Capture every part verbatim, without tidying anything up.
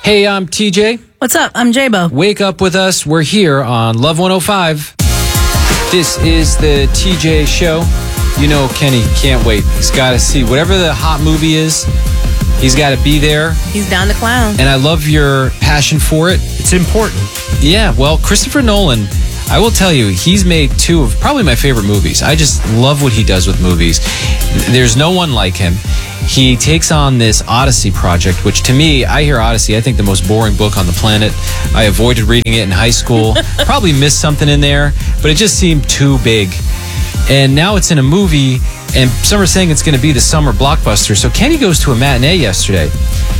Hey, I'm T J. What's up? I'm J-Bo. Wake up with us. We're here on Love one oh five. This is the T J Show. You know Kenny can't wait. He's got to see whatever the hot movie is. He's got to be there. He's down to clown. And I love your passion for it. It's important. Yeah, well, Christopher Nolan, I will tell you, he's made two of probably my favorite movies. I just love what he does with movies. There's no one like him. He takes on this Odyssey project, which to me, I hear Odyssey, I think the most boring book on the planet. I avoided reading it in high school. Probably missed something in there, but it just seemed too big. And now it's in a movie, and some are saying it's going to be the summer blockbuster. So Kenny goes to a matinee yesterday.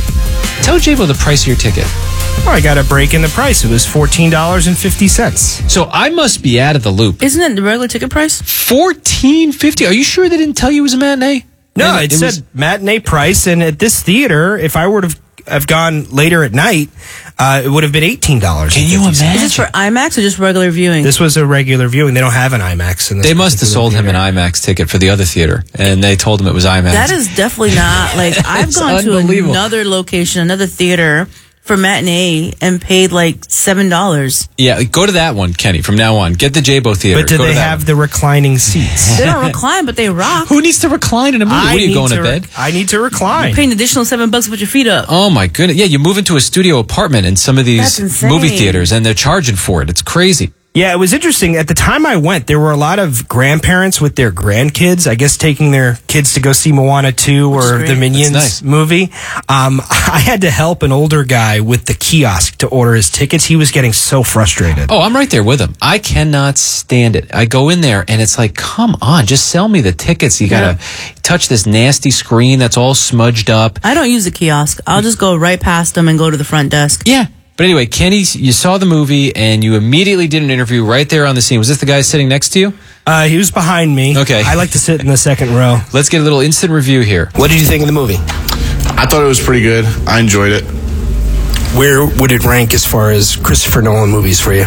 Tell J-Bo the price of your ticket. Oh, I got a break in the price. It was fourteen dollars and fifty cents. So I must be out of the loop. Isn't it the regular ticket price? fourteen fifty. Are you sure they didn't tell you it was a matinee? No, Man, it, it said was... matinee price, and at this theater, if I were to have gone later at night, uh, it would have been eighteen dollars. Can you imagine? Is this for IMAX or just regular viewing? This was a regular viewing. They don't have an IMAX in this. They must have sold theater. him an IMAX ticket for the other theater, and they told him it was IMAX. That is definitely not, like, I've gone to another location, another theater for matinee and paid like seven dollars. Yeah, go to that one, Kenny, from now on. Get the J-Bo theater. But do go they to that have one. the reclining seats? They don't recline, but they rock. Who needs to recline in a movie? I What are you need going to, re- bed? I need to recline. You're paying an additional seven bucks to put your feet up. Oh my goodness. Yeah, you move into a studio apartment in some of these That's insane. movie theaters, and they're charging for it. It's crazy. Yeah, it was interesting. At the time I went, there were a lot of grandparents with their grandkids, I guess taking their kids to go see Moana two Which is or great. the Minions That's nice. movie. Um, I had to help an older guy with the kiosk to order his tickets. He was getting so frustrated. Oh, I'm right there with him. I cannot stand it. I go in there, and it's like, come on, just sell me the tickets. You got to touch this nasty screen that's all smudged up. I don't use the kiosk. I'll just go right past them and go to the front desk. Yeah. But anyway, Kenny, you saw the movie, and you immediately did an interview right there on the scene. Was this the guy sitting next to you? Uh, he was behind me. Okay. I like to sit in the second row. Let's get a little instant review here. What did you think of the movie? I thought it was pretty good. I enjoyed it. Where would it rank as far as Christopher Nolan movies for you?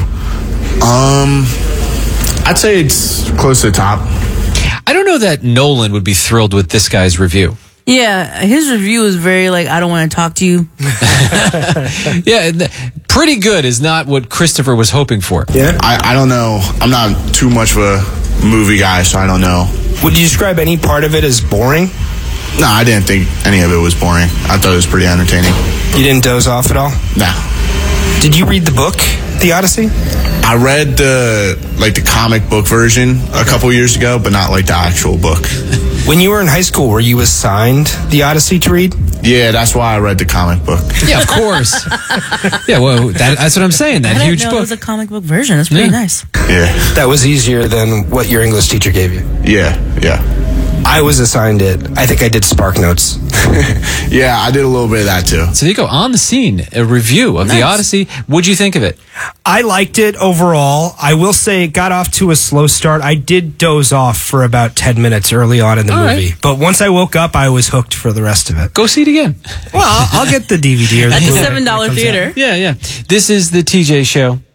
Um, I'd say it's close to the top. I don't know that Nolan would be thrilled with this guy's review. Yeah, his review is very like, I don't want to talk to you. Yeah, th- pretty good is not what Christopher was hoping for. Yeah. I, I don't know. I'm not too much of a movie guy, so I don't know. Would you describe any part of it as boring? No, I didn't think any of it was boring. I thought it was pretty entertaining. You didn't doze off at all? Nah. Did you read the book, The Odyssey? I read the like the comic book version a couple years ago, but not like the actual book. When you were in high school, were you assigned The Odyssey to read? Yeah, that's why I read the comic book. Yeah, of course. Yeah, well, that, that's what I'm saying. That I didn't huge know book. it was a comic book version. That's pretty Yeah. nice. Yeah, That was easier than what your English teacher gave you. yeah, yeah. I was assigned it. I think I did Spark Notes. Yeah, I did a little bit of that too. So there you go, on the scene, a review of The Nice. Odyssey. What'd you think of it? I liked it overall. I will say it got off to a slow start. I did doze off for about ten minutes early on in the All movie. right. But once I woke up, I was hooked for the rest of it. Go see it again. Well, I'll, I'll get the D V D or the At the Blu-ray seven dollar when it comes out. theater. Yeah, yeah. This is the T J Show.